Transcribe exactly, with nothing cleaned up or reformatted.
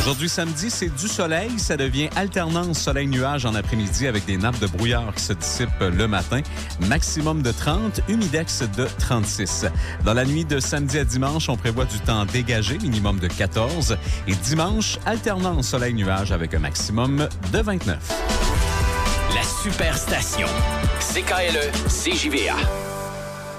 Aujourd'hui, samedi, c'est du soleil. Ça devient alternance soleil-nuage en après-midi avec des nappes de brouillard qui se dissipent le matin. Maximum de trente, humidex de trente-six. Dans la nuit de samedi à dimanche, on prévoit du temps dégagé, minimum de quatorze. Et dimanche, alternance soleil-nuage avec un maximum de vingt-neuf. La Superstation. C K L E C J V A.